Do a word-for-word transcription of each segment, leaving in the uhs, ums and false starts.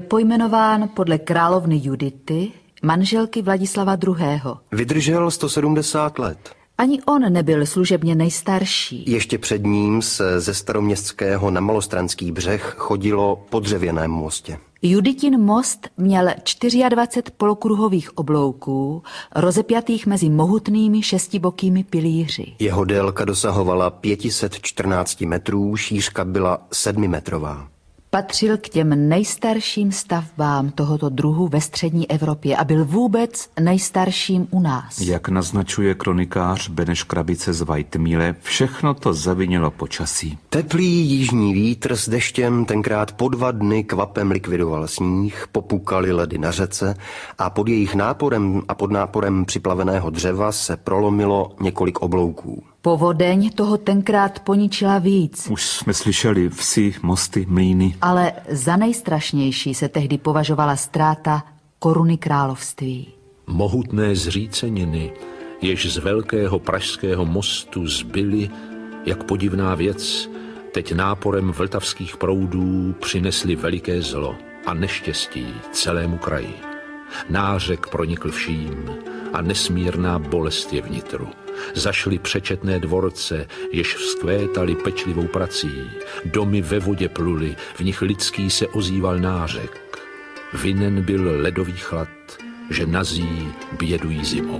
pojmenován podle královny Judity, manželky Vladislava druhého. Vydržel sto sedmdesát let. Ani on nebyl služebně nejstarší. Ještě před ním se ze Staroměstského na Malostranský břeh chodilo po dřevěném mostě. Juditin most měl dvacet čtyři polokruhových oblouků, rozepjatých mezi mohutnými šestibokými pilíři. Jeho délka dosahovala pět set čtrnáct metrů, šířka byla sedmimetrová. Patřil k těm nejstarším stavbám tohoto druhu ve střední Evropě a byl vůbec nejstarším u nás. Jak naznačuje kronikář Beneš Krabice z Vajtmíle, všechno to zavinilo počasí. Teplý jižní vítr s deštěm tenkrát po dva dny kvapem likvidoval sníh, popukaly ledy na řece a pod jejich náporem a pod náporem připlaveného dřeva se prolomilo několik oblouků. Povodeň toho tenkrát poničila víc. Už jsme slyšeli vsi, mosty, mlýny. Ale za nejstrašnější se tehdy považovala ztráta koruny království. Mohutné zříceniny, jež z velkého pražského mostu zbyly, jak podivná věc, teď náporem vltavských proudů přinesly veliké zlo a neštěstí celému kraji. Nářek pronikl vším a nesmírná bolest je vnitru. Zašly přečetné dvorce, jež vzkvétaly pečlivou prací. Domy ve vodě pluly, v nich lidský se ozýval nářek. Vinen byl ledový chlad, že nazí bědují zimou.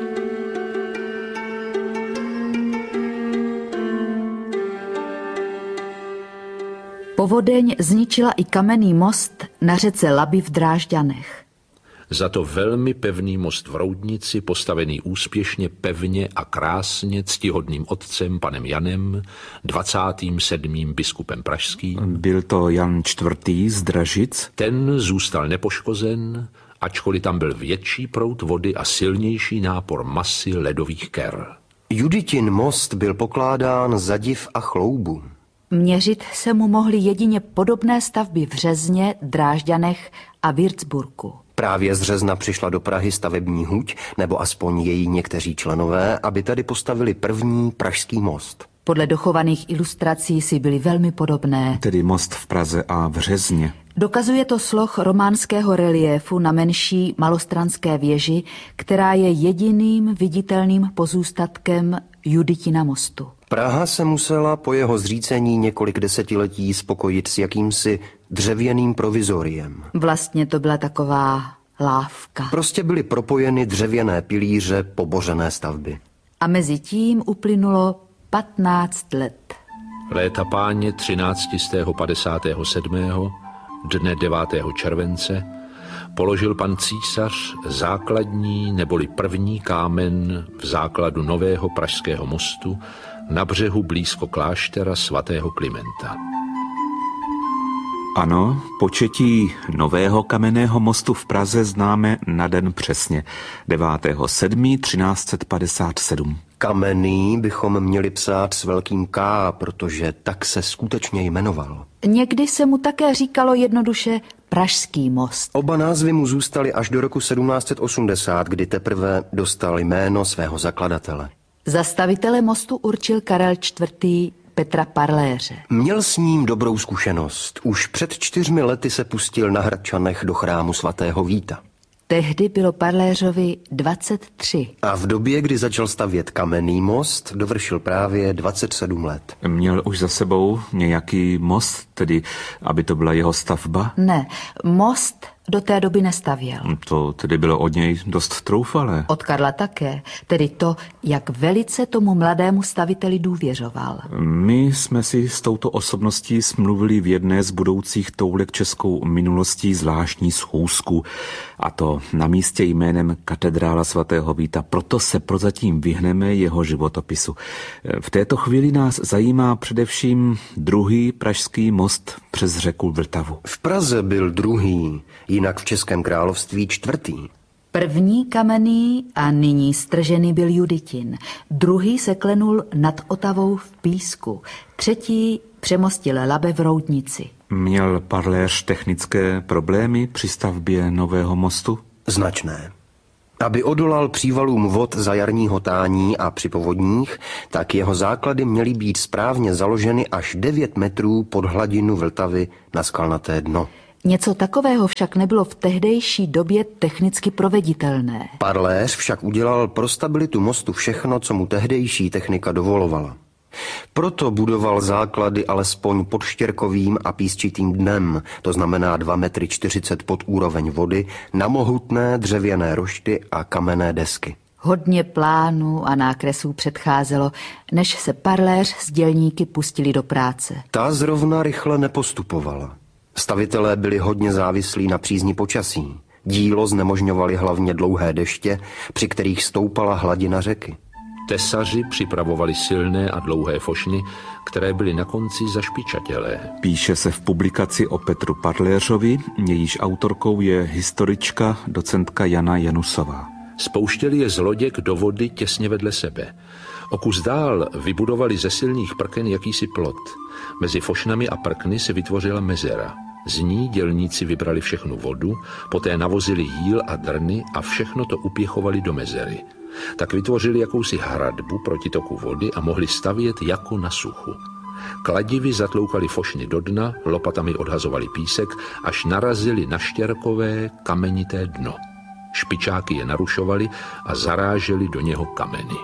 Povodeň zničila i kamenný most na řece Labi v Drážďanech. Za to velmi pevný most v Roudnici, postavený úspěšně, pevně a krásně ctihodným otcem panem Janem, dvacátým sedmým biskupem pražským. Byl to Jan čtvrtý z Dražic. Ten zůstal nepoškozen, ačkoliv tam byl větší proud vody a silnější nápor masy ledových ker. Juditin most byl pokládán za div a chloubu. Měřit se mu mohly jedině podobné stavby v Řezně, Drážďanech a Würzburgu. Právě z Řezna přišla do Prahy stavební huť, nebo aspoň její někteří členové, aby tady postavili první pražský most. Podle dochovaných ilustrací si byly velmi podobné. Tedy most v Praze a v Řezně. Dokazuje to sloh románského reliéfu na menší malostranské věži, která je jediným viditelným pozůstatkem Juditina mostu. Praha se musela po jeho zřícení několik desetiletí spokojit s jakýmsi dřevěným provizoriem. Vlastně to byla taková lávka. Prostě byly propojeny dřevěné pilíře pobořené stavby. A mezi tím uplynulo patnáct let. Léta páně třináctistého padesátého sedmého dne devátého července, položil pan císař základní neboli první kámen v základu nového pražského mostu na břehu blízko kláštera svatého Klimenta. Ano, početí nového kamenného mostu v Praze známe na den přesně, devátého sedmého třináct set padesát sedm. Kamenný bychom měli psát s velkým K, protože tak se skutečně jmenoval. Někdy se mu také říkalo jednoduše Pražský most. Oba názvy mu zůstaly až do roku sedmnáct set osmdesát, kdy teprve dostal jméno svého zakladatele. Zastavitele mostu určil Karel čtvrtý. Petra Parléře. Měl s ním dobrou zkušenost. Už před čtyřmi lety se pustil na Hradčanech do chrámu svatého Víta. Tehdy bylo Parléřovi dvacet tři. A v době, kdy začal stavět kamenný most, dovršil právě dvacet sedm let. Měl už za sebou nějaký most, tedy aby to byla jeho stavba? Ne, most do té doby nestavěl. To tedy bylo od něj dost troufalé. Od Karla také, tedy to, jak velice tomu mladému staviteli důvěřoval. My jsme si s touto osobností smluvili v jedné z budoucích toulek českou minulostí zvláštní schůzku, a to na místě jménem Katedrála svatého Víta, proto se prozatím vyhneme jeho životopisu. V této chvíli nás zajímá především druhý pražský most přes řeku Vltavu. V Praze byl druhý, jinak v Českém království čtvrtý. První kamenný a nyní stržený byl Juditin. Druhý se klenul nad Otavou v Písku. Třetí přemostil Labe v Roudnici. Měl Parléř technické problémy při stavbě nového mostu? Značné. Aby odolal přívalům vod za jarního tání a při povodních, tak jeho základy měly být správně založeny až devět metrů pod hladinu Vltavy na skalnaté dno. Něco takového však nebylo v tehdejší době technicky proveditelné. Parléř však udělal pro stabilitu mostu všechno, co mu tehdejší technika dovolovala. Proto budoval základy alespoň pod štěrkovým a písčitým dnem, to znamená dva metry čtyřicet pod úroveň vody, na mohutné dřevěné rošty a kamenné desky. Hodně plánů a nákresů předcházelo, než se parléř s dělníky pustili do práce. Ta zrovna rychle nepostupovala. Stavitelé byli hodně závislí na přízni počasí. Dílo znemožňovaly hlavně dlouhé deště, při kterých stoupala hladina řeky. Tesaři připravovali silné a dlouhé fošny, které byly na konci zašpičatělé. Píše se v publikaci o Petru Parléřovi, jejíž autorkou je historička docentka Jana Janusová. Spouštěli je z loděk do vody těsně vedle sebe. O kus dál vybudovali ze silných prken jakýsi plot. Mezi fošnami a prkny se vytvořila mezera. Z ní dělníci vybrali všechnu vodu, poté navozili jíl a drny a všechno to upěchovali do mezery. Tak vytvořili jakousi hradbu proti toku vody a mohli stavět jako na suchu. Kladivy zatloukali fošny do dna, lopatami odhazovali písek, až narazili na štěrkové kamenité dno. Špičáky je narušovali a zaráželi do něho kameny.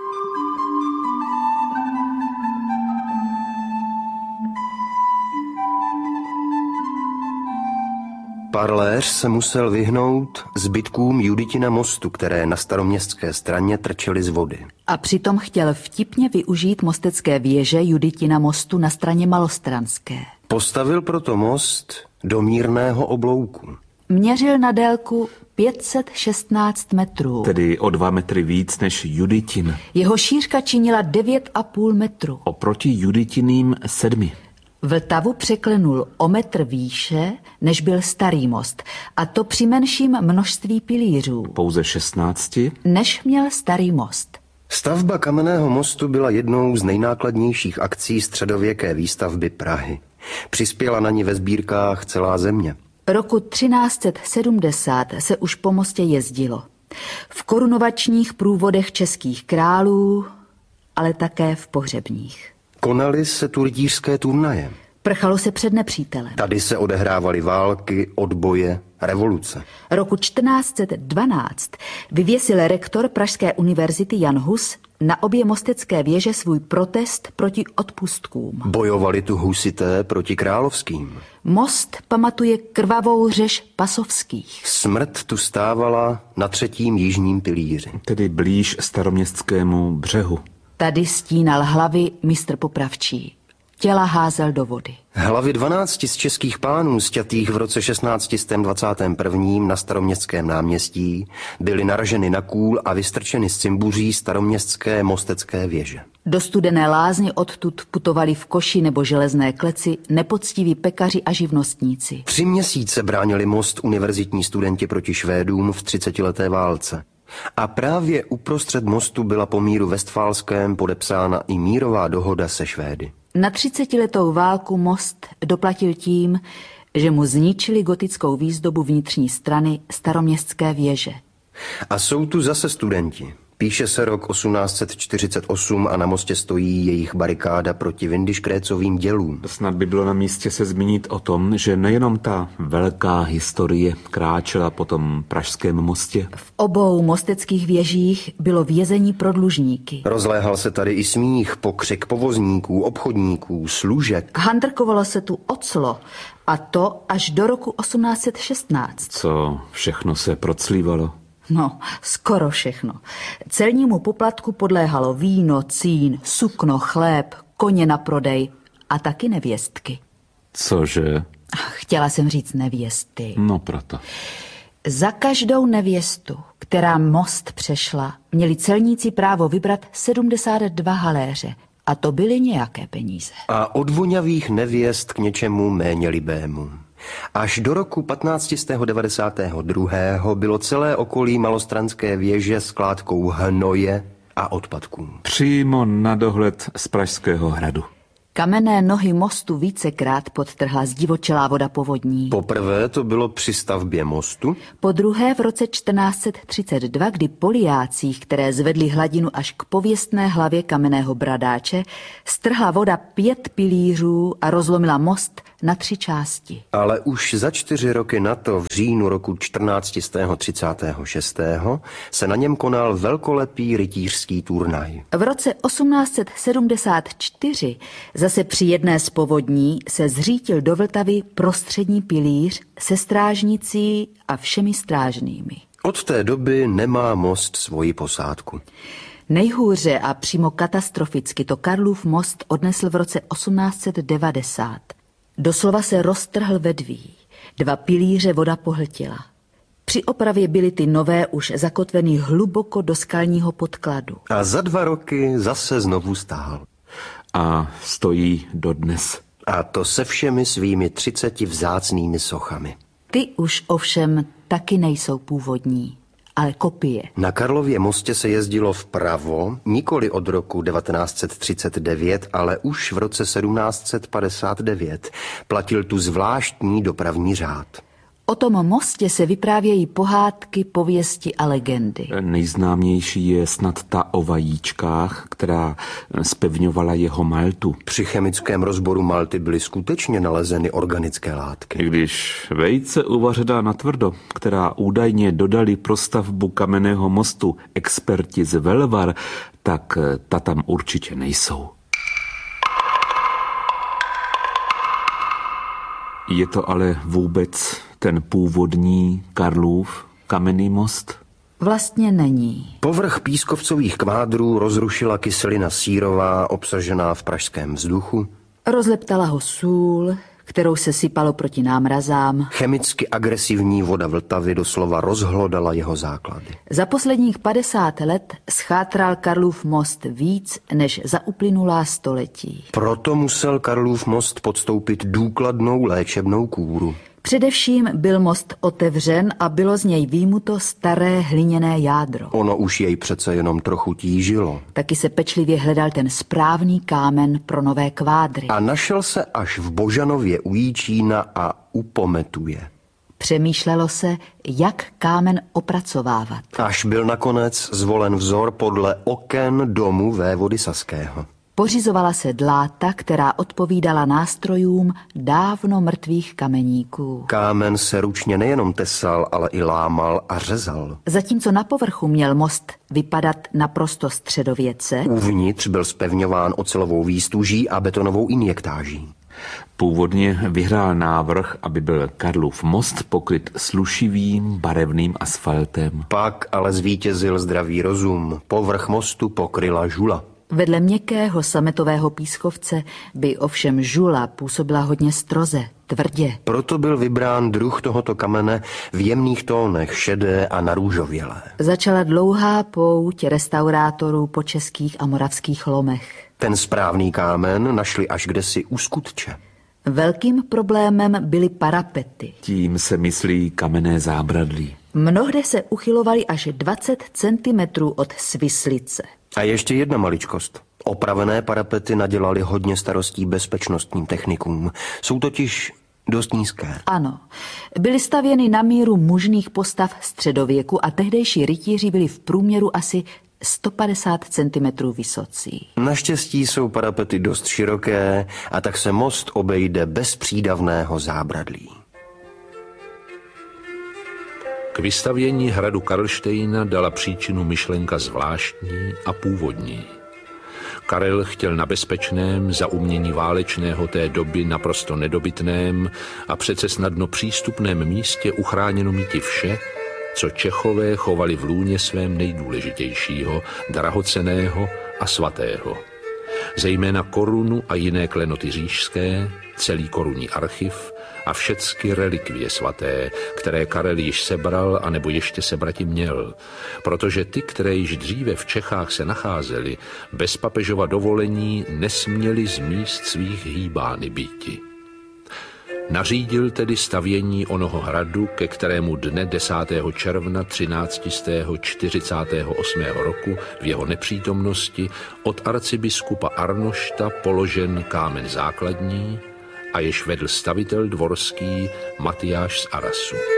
Parléř se musel vyhnout zbytkům Juditina mostu, které na staroměstské straně trčely z vody. A přitom chtěl vtipně využít mostecké věže Juditina mostu na straně malostranské. Postavil proto most do mírného oblouku. Měřil na délku pět set šestnáct metrů. Tedy o dva metry víc než Juditin. Jeho šířka činila devět a půl metru. Oproti Juditiným sedmi. Vltavu překlenul o metr výše, než byl starý most, a to při menším množství pilířů, Pouze šestnácti. než měl starý most. Stavba kamenného mostu byla jednou z nejnákladnějších akcí středověké výstavby Prahy. Přispěla na ní ve sbírkách celá země. Roku třináct set sedmdesát se už po mostě jezdilo. V korunovačních průvodech českých králů, ale také v pohřebních. Konaly se tu rytířské turnaje. Prchalo se před nepřítelem. Tady se odehrávaly války, odboje, revoluce. Roku čtrnáct set dvanáct vyvěsil rektor Pražské univerzity Jan Hus na obě mostecké věže svůj protest proti odpustkům. Bojovali tu husité proti královským. Most pamatuje krvavou řež pasovských. Smrt tu stávala na třetím jižním pilíři. Tedy blíž staroměstskému břehu. Tady stínal hlavy mistr popravčí. Těla házel do vody. Hlavy dvanácti z českých pánů sťatých v roce šestnáct set dvacet jedna na staroměstském náměstí byly naraženy na kůl a vystrčeny z cimbuří staroměstské mostecké věže. Do Studené lázně odtud putovali v koši nebo železné kleci nepoctiví pekaři a živnostníci. Tři měsíce bránili most univerzitní studenti proti Švédům v třicetileté válce. A právě uprostřed mostu byla po míru westfálském podepsána i mírová dohoda se Švédy. Na třicetiletou válku most doplatil tím, že mu zničili gotickou výzdobu vnitřní strany staroměstské věže. A jsou tu zase studenti. Píše se rok osmnáct set čtyřicet osm a na mostě stojí jejich barikáda proti Windischgrätzovým dělům. Snad by bylo na místě se zmínit o tom, že nejenom ta velká historie kráčela po tom pražském mostě. V obou mosteckých věžích bylo vězení pro dlužníky. Rozléhal se tady i smích, pokřik povozníků, obchodníků, služek. Handrkovalo se tu oclo, a to až do roku osmnáct set šestnáct. Co všechno se proclívalo. No, skoro všechno. Celnímu poplatku podléhalo víno, cín, sukno, chléb, koně na prodej a taky nevěstky. Cože? Chtěla jsem říct nevěsty. No proto. Za každou nevěstu, která most přešla, měli celníci právo vybrat sedmdesát dva haléře. A to byly nějaké peníze. A od voňavých nevěst k něčemu méně libému. Až do roku patnáct set devadesát dva bylo celé okolí malostranské věže skládkou hnoje a odpadků. Přímo na dohled z Pražského hradu. Kamenné nohy mostu vícekrát podtrhla zdivočelá voda povodní. Poprvé to bylo při stavbě mostu. Po druhé v roce čtrnáct set třicet dva, kdy po liácích, které zvedly hladinu až k pověstné hlavě kamenného bradáče, strhla voda pět pilířů a rozlomila most na tři části. Ale už za čtyři roky na to, v říjnu roku čtrnáct třicet šest, se na něm konal velkolepý rytířský turnaj. V roce osmnáct set sedmdesát čtyři zase při jedné z povodní se zřítil do Vltavy prostřední pilíř se strážnicí a všemi strážnými. Od té doby nemá most svoji posádku. Nejhůře a přímo katastroficky to Karlův most odnesl v roce osmnáct set devadesát. Doslova se roztrhl vedví. Dva pilíře voda pohltila. Při opravě byly ty nové už zakotveny hluboko do skalního podkladu. A za dva roky zase znovu stál. A stojí dodnes. A to se všemi svými třiceti vzácnými sochami. Ty už ovšem taky nejsou původní, ale kopie. Na Karlově mostě se jezdilo vpravo, nikoli od roku devatenáct set třicet devět, ale už v roce sedmnáct set padesát devět. Platil tu zvláštní dopravní řád. O tom mostě se vyprávějí pohádky, pověsti a legendy. Nejznámější je snad ta o vajíčkách, která zpevňovala jeho maltu. Při chemickém rozboru malty byly skutečně nalezeny organické látky. I když vejce uvařená natvrdo, která údajně dodali pro stavbu kamenného mostu experti z Velvar, tak ta tam určitě nejsou. Je to ale vůbec ten původní Karlův kamenný most? Vlastně není. Povrch pískovcových kvádrů rozrušila kyselina sírová obsažená v pražském vzduchu. Rozleptala ho sůl, kterou se sypalo proti námrazám. Chemicky agresivní voda Vltavy doslova rozhlodala jeho základy. Za posledních padesát let schátral Karlův most víc než za uplynulá století. Proto musel Karlův most podstoupit důkladnou léčebnou kúru. Především byl most otevřen a bylo z něj výjimuto staré hliněné jádro. Ono už jej přece jenom trochu tížilo. Taky se pečlivě hledal ten správný kámen pro nové kvádry. A našel se až v Božanově u Jíčína a u Pometuje. Přemýšlelo se, jak kámen opracovávat. Až byl nakonec zvolen vzor podle oken domu vévody Saského. Pořizovala se dláta, která odpovídala nástrojům dávno mrtvých kameníků. Kámen se ručně nejenom tesal, ale i lámal a řezal. Zatímco na povrchu měl most vypadat naprosto středověce, Uvnitř byl zpevňován ocelovou výstuží a betonovou injektáží. Původně vyhrál návrh, aby byl Karlův most pokryt slušivým barevným asfaltem. Pak ale zvítězil zdravý rozum. Povrch mostu pokryla žula. vedle měkkého sametového pískovce by ovšem žula působila hodně stroze, tvrdě. Proto byl vybrán druh tohoto kamene v jemných tónech, šedé a narůžovělé. Začala dlouhá pouť restaurátorů po českých a moravských lomech. Ten správný kámen našli až kdesi u Skutče. Velkým problémem byly parapety. Tím se myslí kamenné zábradlí. Mnohde se uchylovaly až dvacet centimetrů od svislice. A ještě jedna maličkost. Opravené parapety nadělali hodně starostí bezpečnostním technikům. Jsou totiž dost nízké. Ano, byly stavěny na míru mužných postav středověku a tehdejší rytíři byli v průměru asi sto padesát centimetrů vysocí. Naštěstí jsou parapety dost široké a tak se most obejde bez přídavného zábradlí. K vystavění hradu Karlštejna dala příčinu myšlenka zvláštní a původní. Karel chtěl na bezpečném, za umění válečného té doby naprosto nedobytném a přece snadno přístupném místě uchráněno míti vše, co Čechové chovali v lůně svém nejdůležitějšího, drahocenného a svatého. Zejména korunu a jiné klenoty říšské, celý korunní archiv a všecky relikvie svaté, které Karel již sebral anebo ještě sebrati měl, protože ty, které již dříve v Čechách se nacházely, bez papežova dovolení nesměly z míst svých hýbány býti. Nařídil tedy stavění onoho hradu, ke kterému dne desátého června třináct set čtyřicet osm roku v jeho nepřítomnosti od arcibiskupa Arnošta položen kámen základní a jež vedl stavitel dvorský Matyáš z Arasu.